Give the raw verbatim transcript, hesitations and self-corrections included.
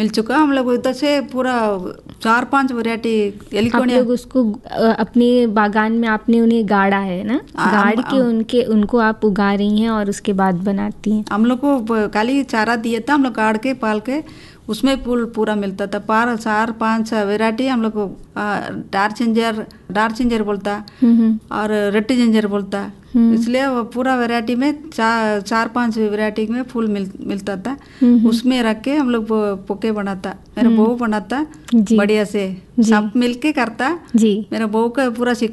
मिल चुका। हम लोग उधर से पूरा चार पांच वैरायटी एलिकोनिया। आप लोग उसको अ, अपने बागान में आपने उन्हें गाड़ा है ना, आ- गाड़ हम- के हम- उनके उनको आप उगा रही हैं और उसके बाद बनाती हैं। हम लोग को ब- खाली चारा दिया था, हम लोग काट के पाल के उसमें फूल पूरा मिलता था। पार चार पांच वैरायटी हम लोग को डार्क जिंजर डार्क जिंजर बोलता हम्म हम्म और रेड जिंजर बोलता। हम्म। इसलिए वो पूरा वैरायटी में चार चार पांच वैरायटी में फूल मिल, मिलता था। हम्म हम्म। उसमें रख के हम लोग वो पोके बनाता। मेरा हम्म। बहू बनाता जी बढ़िया से, जी सब मिल के करता। जी। मेरा बहू का पूरा सिखा